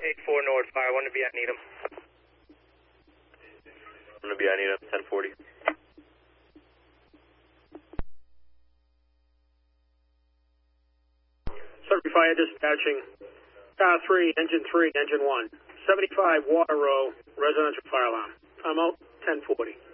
8-4 North Fire, 1 to be, I need him. 1 to be, I need him, 1040. Fire dispatching. Car 3, engine 1. 75 Water Row, residential fire alarm. I'm out, 1040.